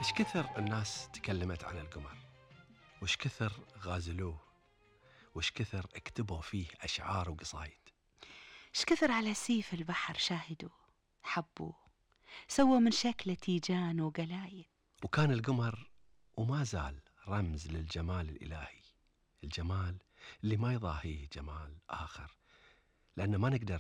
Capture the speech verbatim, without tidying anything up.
إيش كثر الناس تكلمت عن القمر، وإيش كثر غازلوه، وإيش كثر اكتبوا فيه أشعار وقصايد. إيش كثر على سيف البحر شاهدوا حبوا، سووا من شكله تيجان وقلايد. وكان القمر وما زال رمز للجمال الإلهي، الجمال اللي ما يضاهيه جمال آخر، لأن ما نقدر